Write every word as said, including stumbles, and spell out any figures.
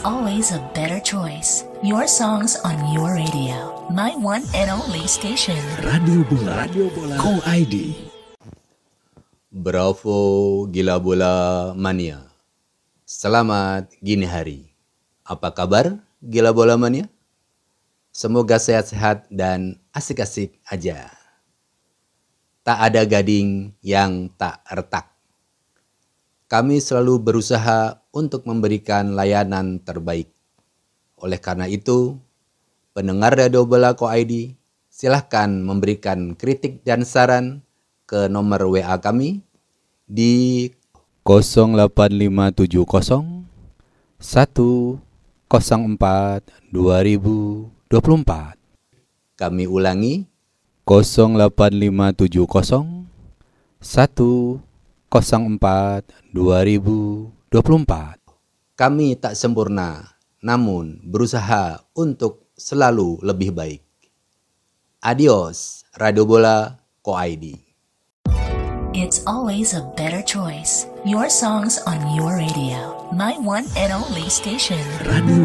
always a better choice. Your songs on your radio. My one and only station. Radio Bola, Radio Bola, Ko I D. Bravo Gila Bola Mania. Selamat gini hari. Apa kabar Gila Bola Mania? Semoga sehat-sehat dan asik-asik aja. Tak ada gading yang tak retak. Kami selalu berusaha untuk memberikan layanan terbaik. Oleh karena itu, pendengar Radio Bola Ko I D, silahkan memberikan kritik dan saran ke nomor W A kami di nol delapan lima tujuh nol satu nol empat dua ribu dua puluh empat. Kami ulangi nol delapan lima tujuh nol satu nol empat dua ribu dua puluh empat. Kami tak sempurna, namun berusaha untuk selalu lebih baik. Adios, Radio Bola Ko I D. It's always a better choice. Your songs on your radio. My one and only station. Radio